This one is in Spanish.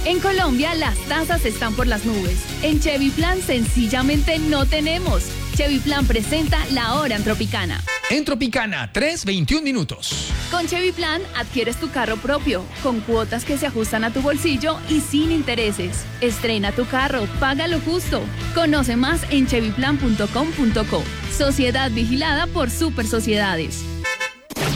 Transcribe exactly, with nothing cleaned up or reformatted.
En Colombia las tasas están por las nubes. En Chevy Plan sencillamente no tenemos. Chevy Plan presenta la hora en Tropicana. En Tropicana, tres veintiún minutos. Con Chevy Plan adquieres tu carro propio, con cuotas que se ajustan a tu bolsillo y sin intereses. Estrena tu carro, págalo justo. Conoce más en chevy plan punto com punto co. Sociedad vigilada por Super Sociedades.